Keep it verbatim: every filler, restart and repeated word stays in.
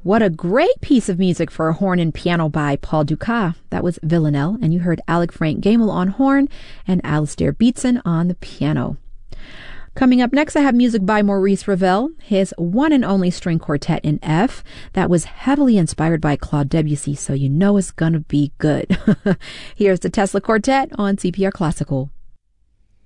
What a great piece of music for a horn and piano by Paul Dukas. That was Villanelle, and you heard Alec Frank Gamel on horn and Alistair Beatson on the piano. Coming up next, I have music by Maurice Ravel, his one and only string quartet in F that was heavily inspired by Claude Debussy, so you know it's gonna be good. Here's the Tesla Quartet on C P R Classical.